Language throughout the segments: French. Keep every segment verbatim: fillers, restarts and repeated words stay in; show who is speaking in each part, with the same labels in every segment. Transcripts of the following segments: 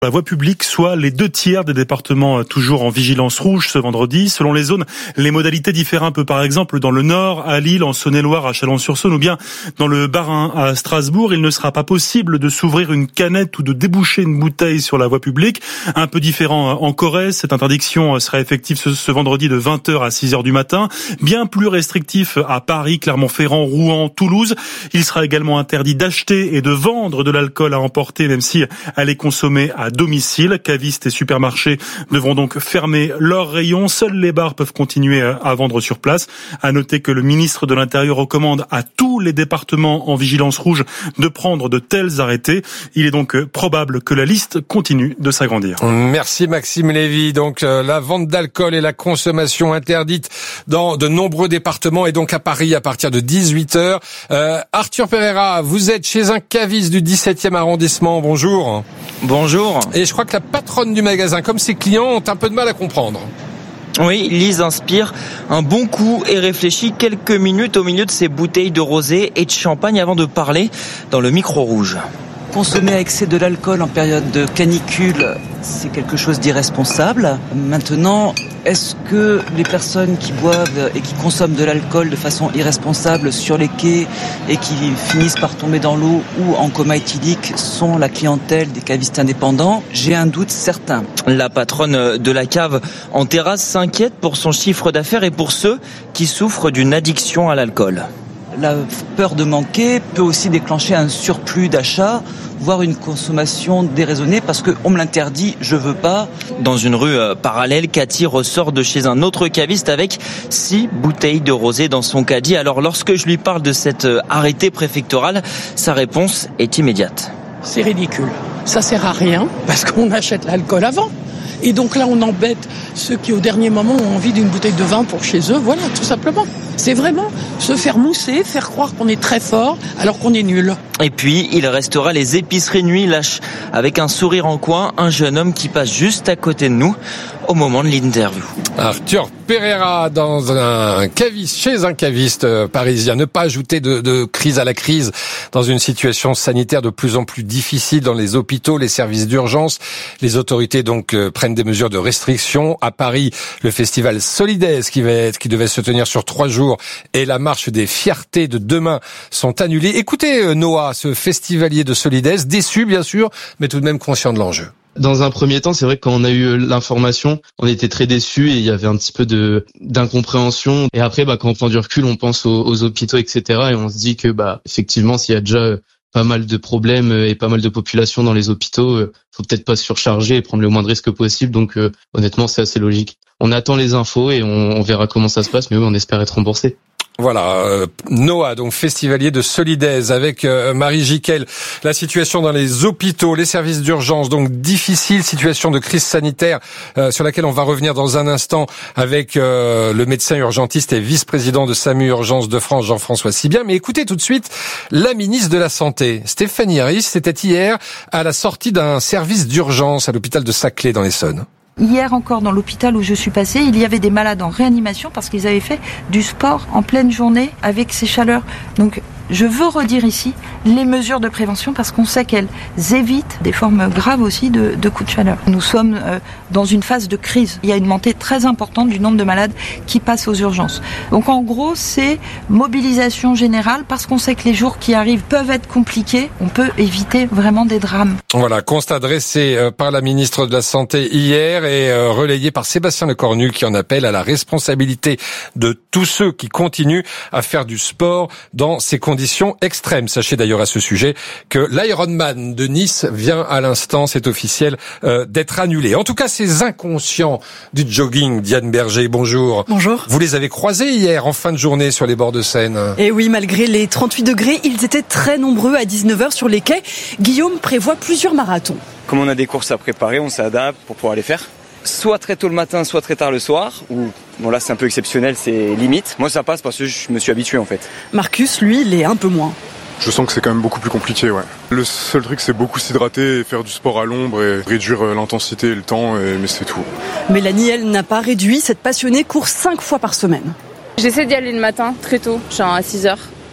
Speaker 1: La voie publique, soit les deux tiers des départements toujours en vigilance rouge ce vendredi. Selon les zones, les modalités diffèrent un peu. Par exemple, dans le Nord, à Lille, en Saône-et-Loire, à Chalon-sur-Saône, ou bien dans le Bas-Rhin, à Strasbourg, il ne sera pas possible de s'ouvrir une canette ou de déboucher une bouteille sur la voie publique. Un peu différent en Corrèze, cette interdiction sera effective ce, ce vendredi de vingt heures à six heures du matin. Bien plus restrictif à Paris, Clermont-Ferrand, Rouen, Toulouse. Il sera également interdit d'acheter et de vendre de l'alcool à emporter, même si elle est consommée à domicile. Cavistes et supermarchés devront donc fermer leurs rayons. Seuls les bars peuvent continuer à vendre sur place. À noter que le ministre de l'Intérieur recommande à tous les départements en vigilance rouge de prendre de tels arrêtés. Il est donc probable que la liste continue de s'agrandir.
Speaker 2: Merci Maxime Lévy. Donc euh, la vente d'alcool et la consommation interdite dans de nombreux départements et donc à Paris à partir de dix-huit heures. Euh, Arthur Pereira, vous êtes chez un caviste du dix-septième arrondissement. Bonjour.
Speaker 3: Bonjour.
Speaker 2: Et je crois que la patronne du magasin, comme ses clients, ont un peu de mal à comprendre.
Speaker 3: Oui, Lise inspire un bon coup et réfléchit quelques minutes au milieu de ses bouteilles de rosé et de champagne avant de parler dans le micro rouge.
Speaker 4: Consommer à excès de l'alcool en période de canicule, c'est quelque chose d'irresponsable. Maintenant, est-ce que les personnes qui boivent et qui consomment de l'alcool de façon irresponsable sur les quais et qui finissent par tomber dans l'eau ou en coma éthylique sont la clientèle des cavistes indépendants ? J'ai un doute certain.
Speaker 3: La patronne de la cave en terrasse s'inquiète pour son chiffre d'affaires et pour ceux qui souffrent d'une addiction à l'alcool.
Speaker 4: La peur de manquer peut aussi déclencher un surplus d'achat, voire une consommation déraisonnée parce qu'on me l'interdit, je veux pas.
Speaker 3: Dans une rue parallèle, Cathy ressort de chez un autre caviste avec six bouteilles de rosé dans son caddie. Alors lorsque je lui parle de cet arrêté préfectoral, sa réponse est immédiate.
Speaker 5: C'est ridicule. Ça sert à rien parce qu'on achète l'alcool avant. Et donc là, on embête ceux qui, au dernier moment, ont envie d'une bouteille de vin pour chez eux. Voilà, tout simplement. C'est vraiment se faire mousser, faire croire qu'on est très fort alors qu'on est nul.
Speaker 3: Et puis, il restera les épiceries nuit lâches. Avec un sourire en coin, un jeune homme qui passe juste à côté de nous au moment de l'interview.
Speaker 2: Arthur Pereira dans un caviste, chez un caviste parisien. Ne pas ajouter de, de crise à la crise dans une situation sanitaire de plus en plus difficile dans les hôpitaux, les services d'urgence. Les autorités donc euh, prennent des mesures de restriction. À Paris, le festival Solidaise qui va être, qui devait se tenir sur trois jours et la marche des fiertés de demain sont annulées. Écoutez Noah, ce festivalier de Solidaise, déçu bien sûr, mais tout de même conscient de l'enjeu.
Speaker 6: Dans un premier temps, c'est vrai que quand on a eu l'information, on était très déçus et il y avait un petit peu de d'incompréhension. Et après, bah, quand on prend du recul, on pense aux, aux hôpitaux, et cetera. Et on se dit que, bah, effectivement, s'il y a déjà pas mal de problèmes et pas mal de population dans les hôpitaux, euh, faut peut-être pas se surcharger et prendre le moins de risques possible. Donc, euh, honnêtement, c'est assez logique. On attend les infos et on, on verra comment ça se passe, mais oui, on espère être remboursé.
Speaker 2: Voilà, euh, Noah, donc festivalier de Solidaise avec euh, Marie Jiquel. La situation dans les hôpitaux, les services d'urgence, donc difficile situation de crise sanitaire euh, sur laquelle on va revenir dans un instant avec euh, le médecin urgentiste et vice-président de SAMU Urgence de France, Jean-François Sibien. Mais écoutez tout de suite la ministre de la Santé, Stéphanie Harris, c'était hier à la sortie d'un service d'urgence à l'hôpital de Saclay dans l'Essonne.
Speaker 7: Hier encore, dans l'hôpital où je suis passée, il y avait des malades en réanimation parce qu'ils avaient fait du sport en pleine journée avec ces chaleurs. Donc, je veux redire ici les mesures de prévention parce qu'on sait qu'elles évitent des formes graves aussi de, de coups de chaleur. Nous sommes euh, dans une phase de crise. Il y a une montée très importante du nombre de malades qui passent aux urgences. Donc en gros, c'est mobilisation générale parce qu'on sait que les jours qui arrivent peuvent être compliqués. On peut éviter vraiment des drames.
Speaker 2: Voilà, constat dressé euh, par la ministre de la Santé hier et euh, relayé par Sébastien Lecornu qui en appelle à la responsabilité de tous ceux qui continuent à faire du sport dans ces conditions extrêmes. Sachez d'ailleurs à ce sujet que l'Ironman de Nice vient à l'instant, c'est officiel, euh, d'être annulé. En tout cas, ces inconscients du jogging, Diane Berger, bonjour.
Speaker 8: Bonjour.
Speaker 2: Vous les avez croisés hier en fin de journée sur les bords de Seine.
Speaker 8: Et oui, malgré les trente-huit degrés, ils étaient très nombreux à dix-neuf heures sur les quais. Guillaume prévoit plusieurs marathons.
Speaker 9: Comme on a des courses à préparer, on s'adapte pour pouvoir les faire. Soit très tôt le matin, soit très tard le soir, ou bon là c'est un peu exceptionnel, c'est limite. Moi ça passe parce que je me suis habitué en fait.
Speaker 8: Marcus, lui, l'est un peu moins.
Speaker 10: Je sens que c'est quand même beaucoup plus compliqué, ouais. Le seul truc c'est beaucoup s'hydrater et faire du sport à l'ombre et réduire l'intensité et le temps, et... mais c'est tout.
Speaker 8: Mélanie, elle, n'a pas réduit, cette passionnée court cinq fois par semaine.
Speaker 11: J'essaie d'y aller le matin, très tôt, genre à six heures.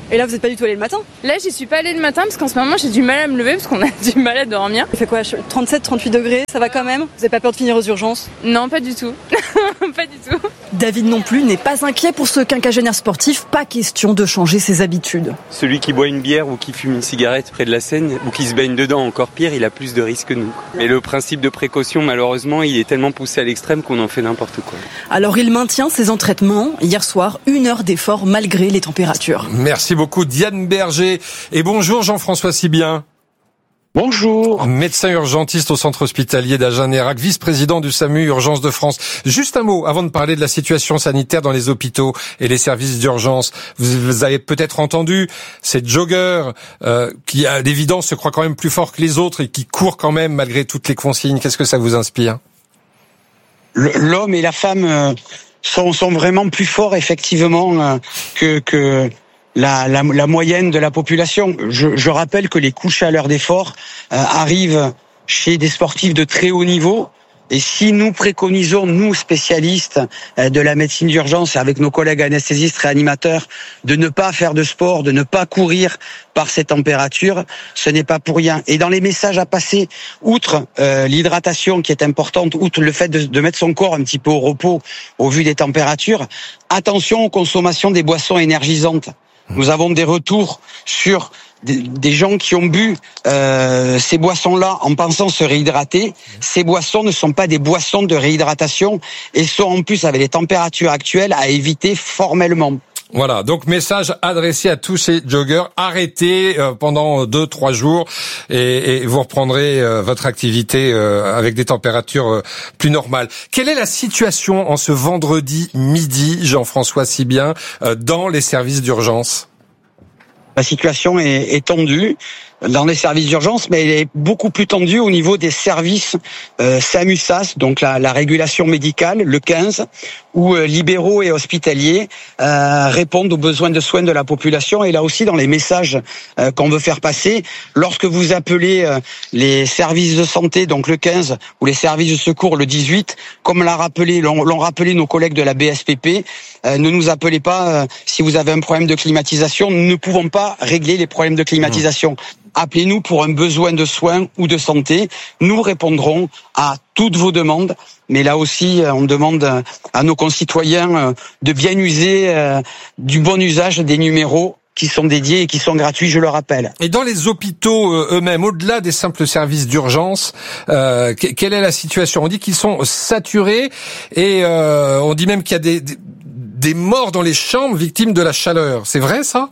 Speaker 8: Et là, vous n'êtes pas du tout allé le matin?
Speaker 11: Là, j'y suis pas allée le matin parce qu'en ce moment, j'ai du mal à me lever parce qu'on a du mal à dormir.
Speaker 8: Il fait quoi, trente-sept, trente-huit degrés? Ça va quand même? Vous n'avez pas peur de finir aux urgences?
Speaker 11: Non, pas du tout. Pas du tout.
Speaker 8: David non plus n'est pas inquiet pour ce quinquagénaire sportif. Pas question de changer ses habitudes.
Speaker 12: Celui qui boit une bière ou qui fume une cigarette près de la Seine ou qui se baigne dedans, encore pire, il a plus de risques que nous. Mais le principe de précaution, malheureusement, il est tellement poussé à l'extrême qu'on en fait n'importe quoi.
Speaker 8: Alors il maintient ses entraînements. Hier soir, une heure d'effort malgré les températures.
Speaker 2: Merci beaucoup Diane Berger. Et bonjour Jean-François Sibien.
Speaker 13: Bonjour.
Speaker 2: Médecin urgentiste au centre hospitalier d'Agen-Nérac, vice-président du SAMU Urgence de France. Juste un mot avant de parler de la situation sanitaire dans les hôpitaux et les services d'urgence. Vous, vous avez peut-être entendu ces joggeurs euh, qui, à l'évidence, se croient quand même plus forts que les autres et qui courent quand même malgré toutes les consignes. Qu'est-ce que ça vous inspire?
Speaker 13: L'homme et la femme sont, sont vraiment plus forts, effectivement, que... que... La, la, la moyenne de la population. Je, je rappelle que les couches à l'heure d'effort euh, arrivent chez des sportifs de très haut niveau. Et si nous préconisons, nous spécialistes euh, de la médecine d'urgence, avec nos collègues anesthésistes, réanimateurs, de ne pas faire de sport, de ne pas courir par ces températures, ce n'est pas pour rien. Et dans les messages à passer, outre euh, l'hydratation qui est importante, outre le fait de, de mettre son corps un petit peu au repos au vu des températures, attention aux consommations des boissons énergisantes. Nous avons des retours sur des, des gens qui ont bu euh, ces boissons-là en pensant se réhydrater. Ces boissons ne sont pas des boissons de réhydratation et sont en plus, avec les températures actuelles, à éviter formellement.
Speaker 2: Voilà, donc message adressé à tous ces joggeurs, arrêtez euh, pendant deux, trois jours et, et vous reprendrez euh, votre activité euh, avec des températures euh, plus normales. Quelle est la situation en ce vendredi midi, Jean-François Sibien, euh, dans les services d'urgence?
Speaker 13: La situation est, est tendue dans les services d'urgence, mais elle est beaucoup plus tendue au niveau des services euh, SAMU-S A S, donc la, la régulation médicale, le quinze, où euh, libéraux et hospitaliers euh, répondent aux besoins de soins de la population. Et là aussi, dans les messages euh, qu'on veut faire passer, lorsque vous appelez euh, les services de santé, donc le quinze, ou les services de secours, le dix-huit, comme l'a rappelé, l'ont, l'ont rappelé nos collègues de la B S P P, euh, ne nous appelez pas euh, si vous avez un problème de climatisation. Nous ne pouvons pas régler les problèmes de climatisation. Appelez-nous pour un besoin de soins ou de santé. Nous répondrons à toutes vos demandes. Mais là aussi, on demande à nos concitoyens de bien user du bon usage des numéros qui sont dédiés et qui sont gratuits, je le rappelle.
Speaker 2: Et dans les hôpitaux eux-mêmes, au-delà des simples services d'urgence, euh, quelle est la situation? On dit qu'ils sont saturés et euh, on dit même qu'il y a des, des morts dans les chambres victimes de la chaleur. C'est vrai ça?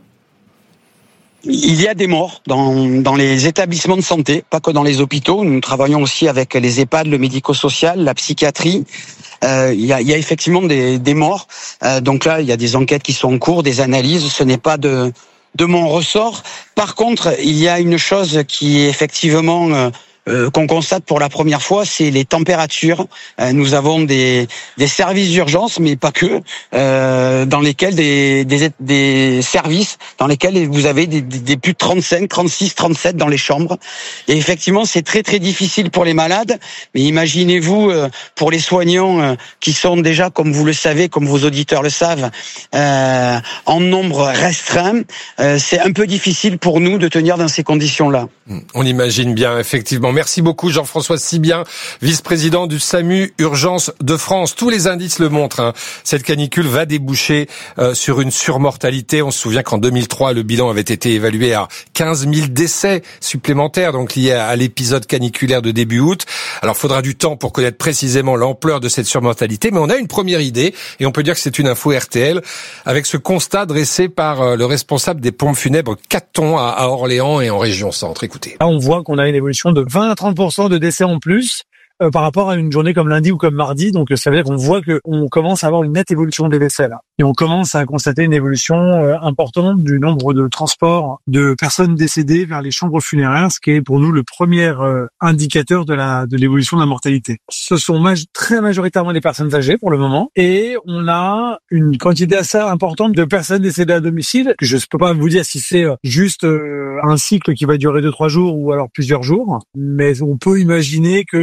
Speaker 13: Il y a des morts dans, dans les établissements de santé, pas que dans les hôpitaux. Nous travaillons aussi avec les EHPAD, le médico-social, la psychiatrie. Euh, il, y a, il y a effectivement des, des morts. Euh, donc là, il y a des enquêtes qui sont en cours, des analyses. Ce n'est pas de, de mon ressort. Par contre, il y a une chose qui est effectivement... Euh, Euh, qu'on constate pour la première fois, c'est les températures. Euh, nous avons des, des services d'urgence, mais pas que, euh, dans lesquels des, des, des services dans lesquels vous avez des, des, des plus de trente-cinq, trente-six, trente-sept dans les chambres. Et effectivement, c'est très très difficile pour les malades. Mais imaginez-vous euh, pour les soignants euh, qui sont déjà, comme vous le savez, comme vos auditeurs le savent, euh, en nombre restreint. Euh, c'est un peu difficile pour nous de tenir dans ces conditions-là.
Speaker 2: On imagine bien, effectivement. Merci beaucoup Jean-François Sibien, vice-président du SAMU Urgence de France. Tous les indices le montrent. Hein. Cette canicule va déboucher euh, sur une surmortalité. On se souvient qu'en deux mille trois, le bilan avait été évalué à quinze mille décès supplémentaires, donc liés à l'épisode caniculaire de début août. Alors, il faudra du temps pour connaître précisément l'ampleur de cette surmortalité, mais on a une première idée, et on peut dire que c'est une info R T L, avec ce constat dressé par le responsable des pompes funèbres Caton à Orléans et en région centre. Écoutez.
Speaker 14: Là, on voit qu'on a une évolution de vingt à trente pour cent de décès en plus euh, par rapport à une journée comme lundi ou comme mardi. Donc ça veut dire qu'on voit qu'on commence à avoir une nette évolution des décès là. Et on commence à constater une évolution euh, importante du nombre de transports de personnes décédées vers les chambres funéraires, ce qui est pour nous le premier euh, indicateur de la de l'évolution de la mortalité. Ce sont maj- très majoritairement des personnes âgées pour le moment, et on a une quantité assez importante de personnes décédées à domicile. Je ne peux pas vous dire si c'est juste euh, un cycle qui va durer deux trois jours ou alors plusieurs jours, mais on peut imaginer que ça puisse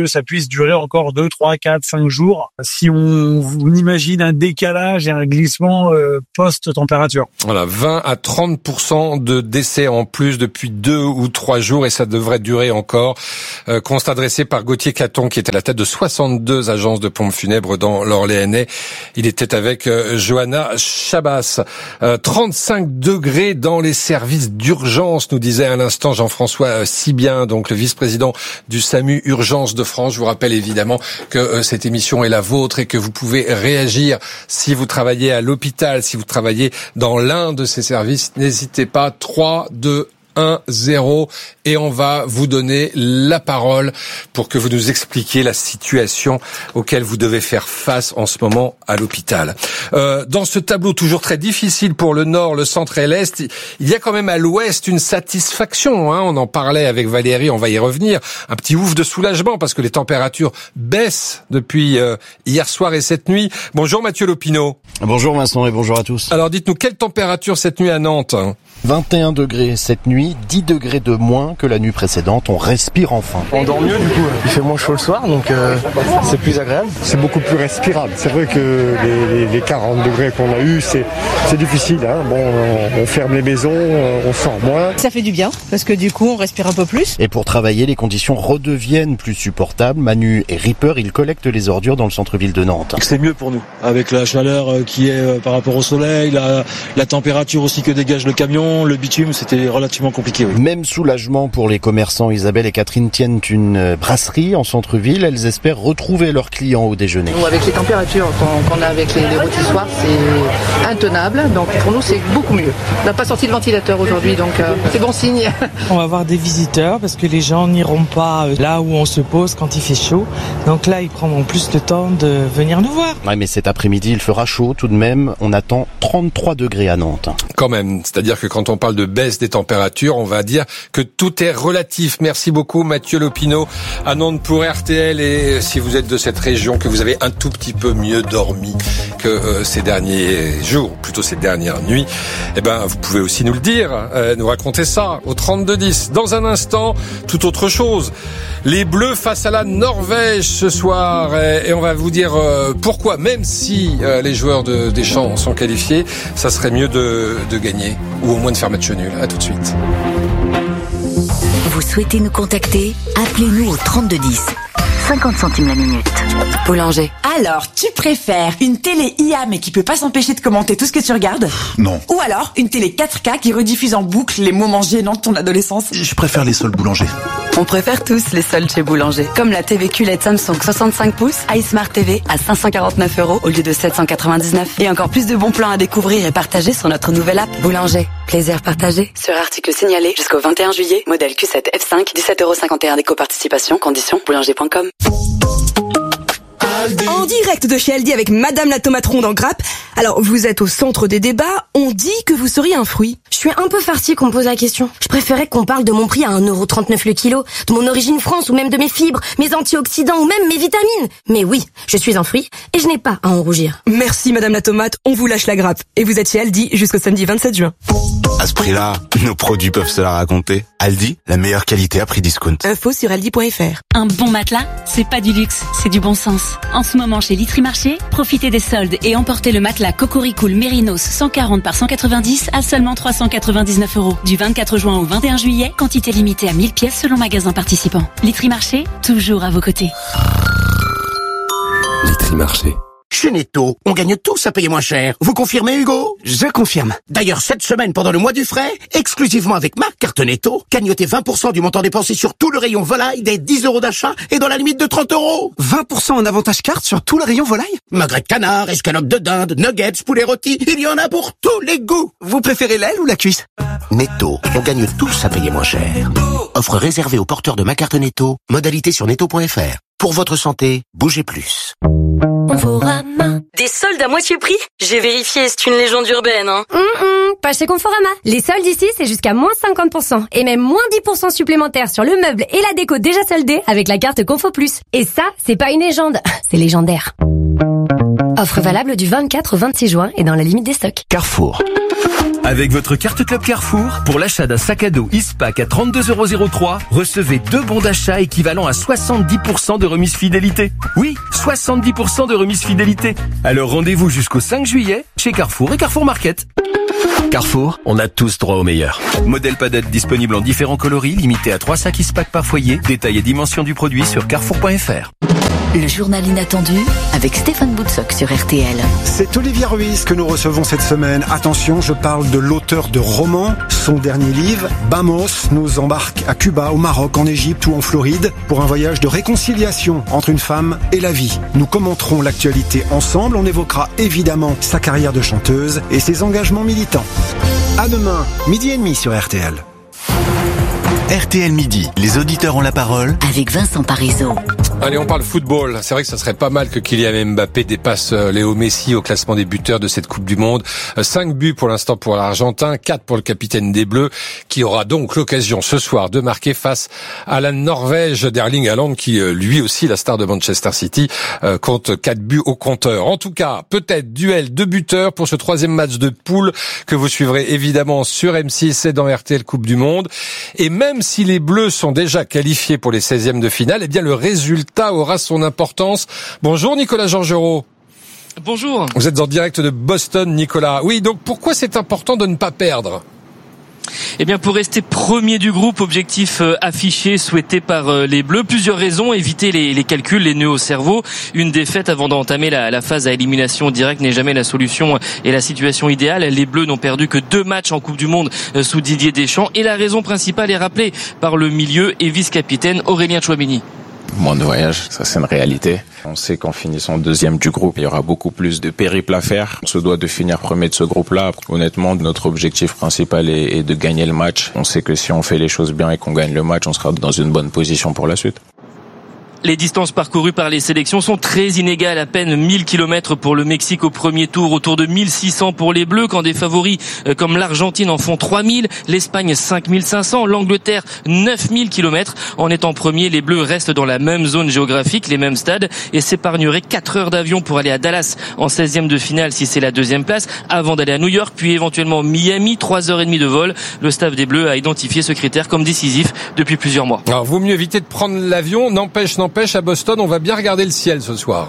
Speaker 14: puisse durer encore deux, trois, quatre, cinq jours si on, on imagine un décalage et un glissement euh, post-température.
Speaker 2: Voilà, vingt à trente pour cent de décès en plus depuis deux ou trois jours et ça devrait durer encore. Euh, constat dressé par Gauthier Caton qui est à la tête de soixante-deux agences de pompes funèbres dans l'Orléanais. Il était avec euh, Johanna Chabas. Euh, trente-cinq degrés dans les services d'urgence, nous disait à l'instant Jean-François euh, Sibien, donc le vice-président du SAMU Urgence de France. Je vous rappelle évidemment que euh, cette émission est la vôtre et que vous pouvez réagir si vous travaillez à l'hôpital, si vous travaillez dans l'un de ces services. N'hésitez pas, trois, deux, un, zéro, et on va vous donner la parole pour que vous nous expliquiez la situation auquel vous devez faire face en ce moment à l'hôpital. Euh, dans ce tableau toujours très difficile pour le nord, le centre et l'est, il y a quand même à l'ouest une satisfaction, hein, on en parlait avec Valérie, on va y revenir, un petit ouf de soulagement parce que les températures baissent depuis euh, hier soir et cette nuit. Bonjour Mathieu Lopineau.
Speaker 15: Bonjour Vincent et bonjour à tous.
Speaker 2: Alors dites-nous, quelle température cette nuit à Nantes ?
Speaker 15: vingt et un degrés cette nuit, dix degrés de moins que la nuit précédente, on respire enfin.
Speaker 16: On dort mieux du coup, il fait moins chaud le soir donc euh, c'est plus agréable.
Speaker 17: C'est beaucoup plus respirable, c'est vrai que les, les, les quarante degrés qu'on a eu c'est, c'est difficile, hein. Bon, on, on ferme les maisons, on sort moins.
Speaker 18: Ça fait du bien parce que du coup on respire un peu plus.
Speaker 15: Et pour travailler, les conditions redeviennent plus supportables. Manu et Ripper, ils collectent les ordures dans le centre-ville de Nantes.
Speaker 19: C'est mieux pour nous, avec la chaleur qui est par rapport au soleil, la, la température aussi que dégage le camion. Le bitume, c'était relativement compliqué. Oui.
Speaker 15: Même soulagement pour les commerçants. Isabelle et Catherine tiennent une brasserie en centre-ville. Elles espèrent retrouver leurs clients au déjeuner.
Speaker 18: Nous, avec les températures qu'on, qu'on a avec les, les rôtissoirs, c'est intenable. Donc pour nous, c'est beaucoup mieux. On n'a pas sorti le ventilateur aujourd'hui, donc euh, c'est bon signe.
Speaker 20: On va avoir des visiteurs parce que les gens n'iront pas là où on se pose quand il fait chaud. Donc là, ils prendront plus le temps de venir nous voir.
Speaker 15: Ouais, mais cet après-midi, il fera chaud tout de même. On attend trente-trois degrés à Nantes.
Speaker 2: Quand même, c'est-à-dire que quand on parle de baisse des températures, on va dire que tout est relatif. Merci beaucoup Mathieu Lopineau à Nantes pour R T L. Et si vous êtes de cette région, que vous avez un tout petit peu mieux dormi que euh, ces derniers jours, ou plutôt ces dernières nuits, eh ben vous pouvez aussi nous le dire, euh, nous raconter ça au trente-deux dix. Dans un instant, tout autre chose. Les Bleus face à la Norvège ce soir, et, et on va vous dire euh, pourquoi, même si euh, les joueurs de Deschamps sont qualifiés, ça serait mieux de, de gagner, ou au moins de faire match nul. À tout de suite.
Speaker 21: Vous souhaitez nous contacter ? Appelez-nous au trente-deux dix. cinquante centimes la minute. Boulanger.
Speaker 22: Alors, tu préfères une télé I A mais qui peut pas s'empêcher de commenter tout ce que tu regardes ?
Speaker 23: Non.
Speaker 22: Ou alors, une télé quatre K qui rediffuse en boucle les moments gênants de ton adolescence ?
Speaker 23: Je préfère les soldes Boulanger.
Speaker 21: On préfère tous les soldes chez Boulanger. Comme la T V Q L E D Samsung soixante-cinq pouces, iSmart T V à cinq cent quarante-neuf euros au lieu de sept cent quatre-vingt-dix-neuf. Et encore plus de bons plans à découvrir et partager sur notre nouvelle app. Boulanger. Plaisir partagé. Sur article signalé jusqu'au vingt et un juillet. Modèle Q sept F cinq, dix-sept euros cinquante et un d'éco-participation. Conditions boulanger point com.
Speaker 8: En direct de chez Aldi avec Madame la tomate ronde en grappe. Alors, vous êtes au centre des débats. On dit que vous seriez un fruit.
Speaker 24: Je suis un peu farcie qu'on me pose la question. Je préférais qu'on parle de mon prix à un euro trente-neuf le kilo, de mon origine France ou même de mes fibres, mes antioxydants ou même mes vitamines. Mais oui, je suis un fruit et je n'ai pas à en rougir.
Speaker 8: Merci Madame la tomate, on vous lâche la grappe. Et vous êtes chez Aldi jusqu'au samedi vingt-sept juin.
Speaker 23: À ce prix-là, nos produits peuvent se la raconter. Aldi, la meilleure qualité à prix discount.
Speaker 8: Info sur aldi point f r.
Speaker 25: Un bon matelas, c'est pas du luxe, c'est du bon sens. En ce moment chez Litry Marché, profitez des soldes et emportez le matelas Cocoricool Mérinos cent quarante par cent quatre-vingt-dix à seulement trois cent quatre-vingt-dix-neuf euros. Du vingt-quatre juin au vingt et un juillet, quantité limitée à mille pièces selon magasin participant. Litry Marché, toujours à vos côtés.
Speaker 26: Litry Marché. Chez Netto, on gagne tous à payer moins cher. Vous confirmez, Hugo ?
Speaker 27: Je confirme.
Speaker 26: D'ailleurs, cette semaine, pendant le mois du frais, exclusivement avec ma carte Netto, gagnotez vingt pour cent du montant dépensé sur tout le rayon volaille des dix euros d'achat et dans la limite de trente euros.
Speaker 27: vingt pour cent en avantage carte sur tout le rayon volaille ?
Speaker 26: Magret de canard, escalope de dinde, nuggets, poulet rôti, il y en a pour tous les goûts.
Speaker 27: Vous préférez l'aile ou la cuisse ?
Speaker 26: Netto, on gagne tous à payer moins cher. Offre réservée aux porteurs de ma carte Netto, modalité sur netto point f r. Pour votre santé, bougez plus.
Speaker 24: Conforama. Des soldes à moitié prix ? J'ai vérifié, c'est une légende urbaine, hein.
Speaker 28: Hum, pas chez Conforama. Les soldes ici, c'est jusqu'à moins cinquante pour cent. Et même moins dix pour cent supplémentaires sur le meuble et la déco déjà soldés avec la carte Confo Plus. Et ça, c'est pas une légende, c'est légendaire. Offre valable du vingt-quatre au vingt-six juin et dans la limite des stocks.
Speaker 26: Carrefour.
Speaker 1: Avec votre carte Club Carrefour, pour l'achat d'un sac à dos Ispac à trente-deux euros zéro trois, recevez deux bons d'achat équivalent à soixante-dix pour cent de remise fidélité. Oui, soixante-dix pour cent de remise fidélité. Alors rendez-vous jusqu'au cinq juillet chez Carrefour et Carrefour Market. Carrefour, on a tous droit au meilleur. Modèle padette disponible en différents coloris, limité à trois sacs Ispac par foyer. Détails et dimensions du produit sur carrefour point f r.
Speaker 3: Le journal inattendu avec Stéphane Boutsock sur R T L.
Speaker 4: C'est Olivier Ruiz que nous recevons cette semaine. Attention, je parle de l'auteur de romans. Son dernier livre, Bamos, nous embarque à Cuba, au Maroc, en Égypte ou en Floride pour un voyage de réconciliation entre une femme et la vie. Nous commenterons l'actualité ensemble. On évoquera évidemment sa carrière de chanteuse et ses engagements militants. À demain, midi et demi sur R T L.
Speaker 5: R T L Midi, les auditeurs ont la parole
Speaker 3: avec Vincent Parisot.
Speaker 2: Allez, on parle football. C'est vrai que ça serait pas mal que Kylian Mbappé dépasse Léo Messi au classement des buteurs de cette Coupe du Monde. Cinq buts pour l'instant pour l'Argentin, quatre pour le capitaine des Bleus, qui aura donc l'occasion ce soir de marquer face à la Norvège d'Erling Haaland, qui lui aussi, la star de Manchester City, compte quatre buts au compteur. En tout cas, peut-être duel de buteurs pour ce troisième match de poule que vous suivrez évidemment sur M six et dans R T L Coupe du Monde. Et même si les Bleus sont déjà qualifiés pour les seizièmes de finale, eh bien le résultat aura son importance. Bonjour Nicolas Georgerot.
Speaker 6: Bonjour.
Speaker 2: Vous êtes en direct de Boston, Nicolas. Oui, donc pourquoi c'est important de ne pas perdre ?
Speaker 6: Eh bien, pour rester premier du groupe, objectif euh, affiché, souhaité par euh, les Bleus. Plusieurs raisons: éviter les, les calculs, les nœuds au cerveau. Une défaite avant d'entamer la, la phase à élimination directe n'est jamais la solution et la situation idéale. Les Bleus n'ont perdu que deux matchs en Coupe du Monde euh, sous Didier Deschamps. Et la raison principale est rappelée par le milieu et vice-capitaine Aurélien Tchouaméni.
Speaker 7: Moins de voyage, ça c'est une réalité. On sait qu'en finissant deuxième du groupe, il y aura beaucoup plus de périples à faire. On se doit de finir premier de ce groupe-là. Honnêtement, notre objectif principal est, est de gagner le match. On sait que si on fait les choses bien et qu'on gagne le match, on sera dans une bonne position pour la suite.
Speaker 6: Les distances parcourues par les sélections sont très inégales, à peine mille kilomètres pour le Mexique au premier tour, autour de mille six cents pour les Bleus, quand des favoris comme l'Argentine en font trois mille, l'Espagne cinq mille cinq cents, l'Angleterre neuf mille kilomètres. En étant premier, les Bleus restent dans la même zone géographique, les mêmes stades, et s'épargneraient quatre heures d'avion pour aller à Dallas en seizième de finale si c'est la deuxième place, avant d'aller à New York, puis éventuellement Miami, trois heures trente de vol. Le staff des Bleus a identifié ce critère comme décisif depuis plusieurs mois.
Speaker 2: Alors, vaut mieux éviter de prendre l'avion, n'empêche, n'empêche. À Boston, on va bien regarder le ciel ce soir.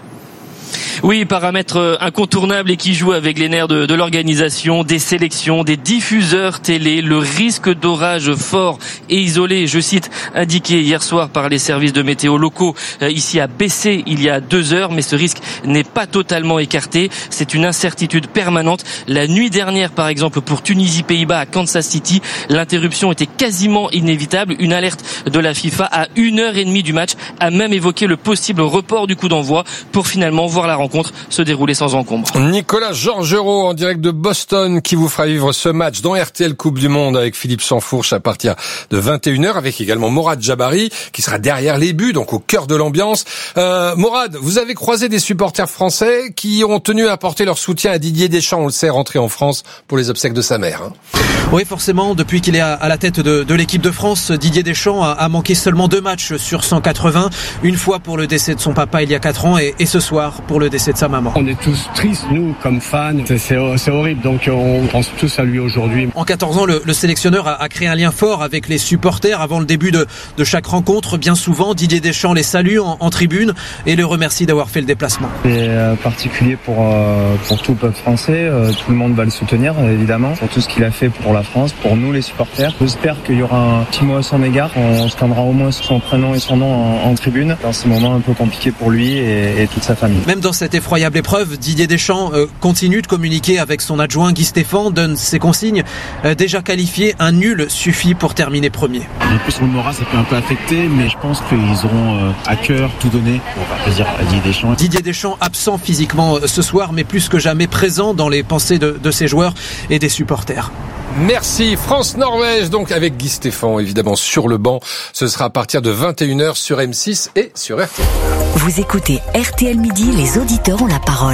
Speaker 6: Oui, paramètre incontournable et qui joue avec les nerfs de, de l'organisation, des sélections, des diffuseurs télé. Le risque d'orage fort et isolé, je cite, indiqué hier soir par les services de météo locaux, euh, ici a baissé il y a deux heures, mais ce risque n'est pas totalement écarté. C'est une incertitude permanente. La nuit dernière, par exemple, pour Tunisie-Pays-Bas à Kansas City, l'interruption était quasiment inévitable. Une alerte de la FIFA à une heure et demie du match a même évoqué le possible report du coup d'envoi pour finalement voir la rencontre se dérouler sans encombre.
Speaker 2: Nicolas Georgerot en direct de Boston qui vous fera vivre ce match dans R T L Coupe du Monde avec Philippe Sansfourche à partir de vingt et une heures, avec également Morad Jabari qui sera derrière les buts, donc au cœur de l'ambiance. Euh, Morad, vous avez croisé des supporters français qui ont tenu à apporter leur soutien à Didier Deschamps, on le sait, rentré en France pour les obsèques de sa mère. Hein.
Speaker 9: Oui, forcément, depuis qu'il est à, à la tête de, de l'équipe de France, Didier Deschamps a, a manqué seulement deux matchs sur cent quatre-vingts, une fois pour le décès de son papa il y a quatre ans et, et ce soir pour le décès de sa maman.
Speaker 10: On est tous tristes, nous, comme fans. C'est, c'est, c'est horrible, donc on pense tous à lui aujourd'hui.
Speaker 9: En quatorze ans, le, le sélectionneur a, a créé un lien fort avec les supporters avant le début de, de chaque rencontre. Bien souvent, Didier Deschamps les salue en, en tribune et le remercie d'avoir fait le déplacement.
Speaker 10: C'est euh, particulier pour, euh, pour tout le peuple français. Euh, tout le monde va le soutenir, évidemment, pour tout ce qu'il a fait pour la France, pour nous les supporters. J'espère qu'il y aura un petit mot à son égard. On scannera au moins son prénom et son nom en, en tribune dans ces moments un peu compliqués pour lui et, et toute sa famille.
Speaker 9: Même dans cette effroyable épreuve, Didier Deschamps euh, continue de communiquer avec son adjoint Guy Stéphane, donne ses consignes. Euh, déjà qualifié, un nul suffit pour terminer premier.
Speaker 10: En plus, le moral, ça peut un peu affecter, mais je pense qu'ils auront euh, à cœur tout donner pour faire plaisir à Didier Deschamps.
Speaker 9: Didier Deschamps absent physiquement euh, ce soir, mais plus que jamais présent dans les pensées de, de ses joueurs et des supporters.
Speaker 2: Merci. France-Norvège, donc avec Guy Stéphane, évidemment, sur le banc. Ce sera à partir de vingt et une heures sur M six et sur R T L.
Speaker 3: Vous écoutez R T L Midi, les auditeurs ont la parole.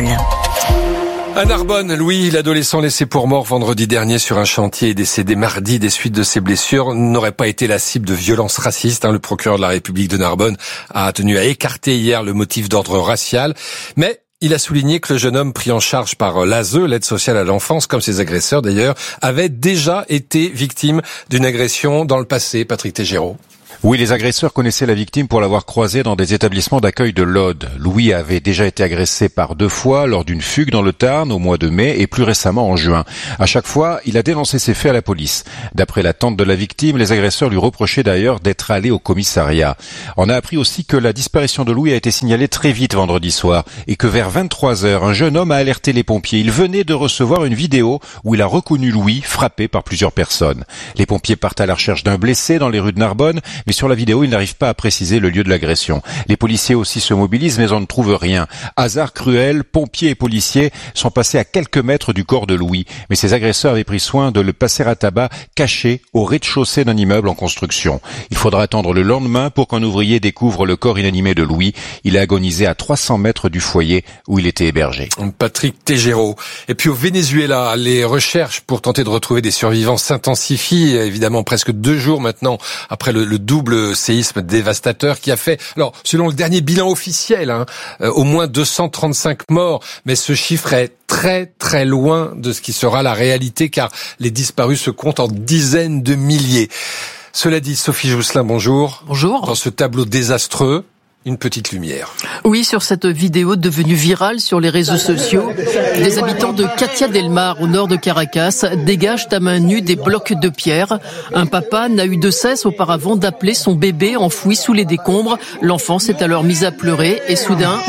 Speaker 2: À Narbonne, Louis, l'adolescent laissé pour mort vendredi dernier sur un chantier et décédé mardi des suites de ses blessures, n'aurait pas été la cible de violences racistes. Le procureur de la République de Narbonne a tenu à écarter hier le motif d'ordre racial. Mais Il a souligné que le jeune homme pris en charge par l'A S E, l'aide sociale à l'enfance, comme ses agresseurs d'ailleurs, avait déjà été victime d'une agression dans le passé. Patrick Tégéraud.
Speaker 11: Oui, les agresseurs connaissaient la victime pour l'avoir croisée dans des établissements d'accueil de l'Aude. Louis avait déjà été agressé par deux fois lors d'une fugue dans le Tarn au mois de mai et plus récemment en juin. À chaque fois, il a dénoncé ces faits à la police. D'après la tante de la victime, les agresseurs lui reprochaient d'ailleurs d'être allés au commissariat. On a appris aussi que la disparition de Louis a été signalée très vite vendredi soir et que vers vingt-trois heures, un jeune homme a alerté les pompiers. Il venait de recevoir une vidéo où il a reconnu Louis frappé par plusieurs personnes. Les pompiers partent à la recherche d'un blessé dans les rues de Narbonne, mais sur la vidéo, ils n'arrivent pas à préciser le lieu de l'agression. Les policiers aussi se mobilisent, mais on ne trouve rien. Hasard cruel, pompiers et policiers sont passés à quelques mètres du corps de Louis. Mais ces agresseurs avaient pris soin de le passer à tabac caché au rez-de-chaussée d'un immeuble en construction. Il faudra attendre le lendemain pour qu'un ouvrier découvre le corps inanimé de Louis. Il a agonisé à trois cents mètres du foyer où il était hébergé.
Speaker 2: Patrick Tégéraud. Et puis au Venezuela, les recherches pour tenter de retrouver des survivants s'intensifient, évidemment presque deux jours maintenant après le, le double séisme dévastateur qui a fait, alors selon le dernier bilan officiel, hein, euh, au moins deux cent trente-cinq morts, mais ce chiffre est très très loin de ce qui sera la réalité car les disparus se comptent en dizaines de milliers. Cela dit, Sophie Jousselin, bonjour.
Speaker 12: Bonjour.
Speaker 2: Dans ce tableau désastreux, une petite lumière.
Speaker 12: Oui, sur cette vidéo devenue virale sur les réseaux sociaux, des habitants de Katia del Mar, au nord de Caracas, dégagent à main nue des blocs de pierre. Un papa n'a eu de cesse auparavant d'appeler son bébé enfoui sous les décombres. L'enfant s'est alors mis à pleurer et soudain...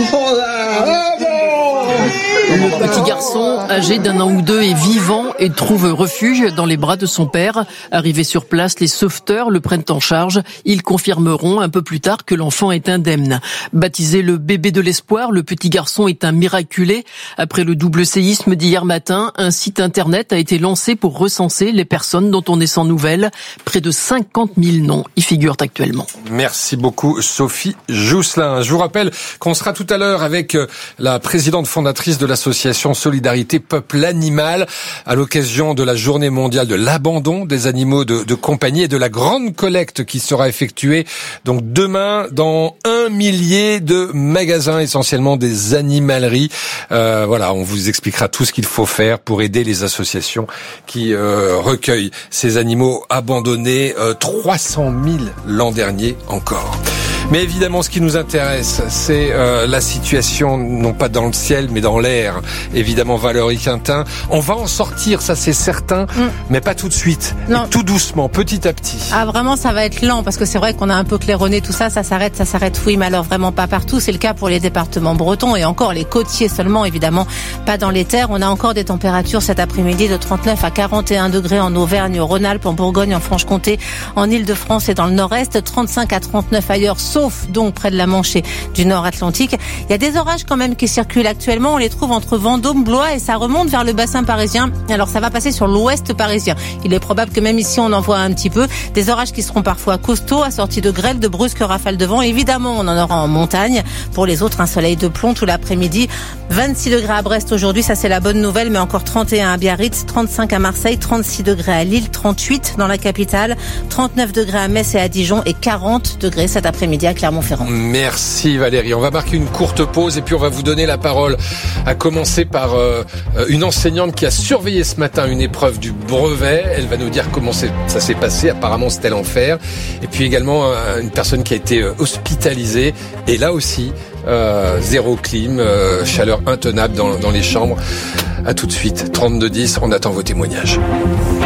Speaker 12: Le petit garçon, âgé d'un an ou deux, est vivant et trouve refuge dans les bras de son père. Arrivés sur place, les sauveteurs le prennent en charge. Ils confirmeront un peu plus tard que l'enfant est indemne. Baptisé le bébé de l'espoir, le petit garçon est un miraculé. Après le double séisme d'hier matin, un site internet a été lancé pour recenser les personnes dont on est sans nouvelles. Près de cinquante mille noms y figurent actuellement.
Speaker 2: Merci beaucoup, Sophie Jousselin. Je vous rappelle qu'on sera tout à l'heure avec la présidente fondatrice de l'association Solidarité Peuple Animal à l'occasion de la journée mondiale de l'abandon des animaux de, de compagnie et de la grande collecte qui sera effectuée donc demain dans un millier de magasins, essentiellement des animaleries. Euh, voilà, on vous expliquera tout ce qu'il faut faire pour aider les associations qui euh, recueillent ces animaux abandonnés. Euh, trois cent mille l'an dernier encore. Mais évidemment, ce qui nous intéresse, c'est euh, la situation, non pas dans le ciel, mais dans l'air. Évidemment, Valérie Quintin. On va en sortir, ça c'est certain, mm. mais pas tout de suite. Non. Et tout doucement, petit à petit.
Speaker 13: Ah, vraiment, ça va être lent, parce que c'est vrai qu'on a un peu claironné tout ça, ça s'arrête, ça s'arrête, oui, mais alors vraiment pas partout. C'est le cas pour les départements bretons et encore les côtiers seulement, évidemment, pas dans les terres. On a encore des températures cet après-midi de trente-neuf à quarante et un degrés en Auvergne, au Rhône-Alpes, en Bourgogne, en Franche-Comté, en Île-de-France et dans le Nord-Est, trente-cinq à trente-neuf ailleurs, sauf donc près de la Manche et du Nord Atlantique. Il y a des orages quand même qui circulent actuellement. On les trouve entre Vendôme, Blois et ça remonte vers le bassin parisien. Alors ça va passer sur l'ouest parisien. Il est probable que même ici on en voit un petit peu. Des orages qui seront parfois costauds, assortis de grêles, de brusques rafales de vent. Évidemment, on en aura en montagne. Pour les autres, un soleil de plomb tout l'après-midi. vingt-six degrés à Brest aujourd'hui, ça c'est la bonne nouvelle, mais encore trente et un à Biarritz, trente-cinq à Marseille, trente-six degrés à Lille, trente-huit dans la capitale, trente-neuf degrés à Metz et à Dijon et quarante degrés cet après-midi à Clermont-Ferrand.
Speaker 2: Merci Valérie. On va marquer une courte pause et puis on va vous donner la parole. À commencer par euh, une enseignante qui a surveillé ce matin une épreuve du brevet. Elle va nous dire comment ça s'est passé. Apparemment c'était l'enfer. Et puis également euh, une personne qui a été euh, hospitalisée. Et là aussi, euh, zéro clim, euh, chaleur intenable dans, dans les chambres. À tout de suite, trente-deux dix, on attend vos témoignages.